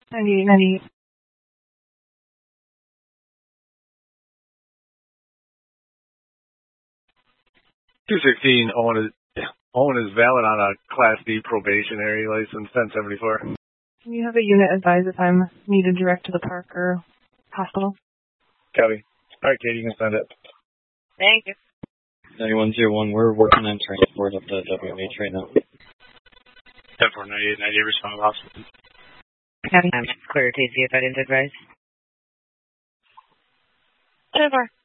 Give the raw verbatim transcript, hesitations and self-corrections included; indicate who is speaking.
Speaker 1: ninety-eight, ninety-eight.
Speaker 2: two sixteen, Owen is, Owen is valid on a Class D probationary license, ten seventy-four.
Speaker 1: Can you have a unit advise if I'm needed direct to the park or hospital?
Speaker 2: Copy. All right, Katie, you can send it.
Speaker 3: Thank you.
Speaker 4: ninety-one oh one, we're working on transport up to W H right now.
Speaker 5: ten four ninety-eight ninety-eight, respond to hospital.
Speaker 3: Copy. I'm clear T C if I didn't advise.
Speaker 6: ten four.